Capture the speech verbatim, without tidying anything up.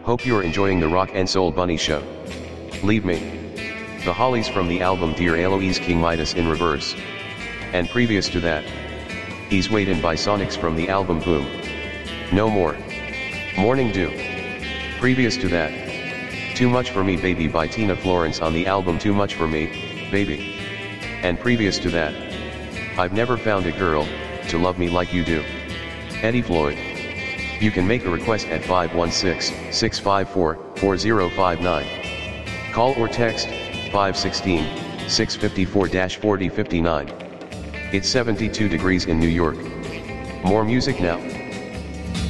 Hope you're enjoying the Rock and Soul Bunny Show. Leave Me. The Hollies from the album Dear Eloise King Midas in reverse. And previous to that, He's Waitin' by Sonics from the album Boom. No More. Morning Dew. Previous to that, Too Much For Me Baby by Tina Florence on the album Too Much For Me, Baby. And previous to that, I've Never Found a Girl to Love Me Like You Do. Eddie Floyd. You can make a request at five one six, six five four, four zero five nine. Call or text five one six, six five four, four zero five nine. It's seventy-two degrees in New York. More music now.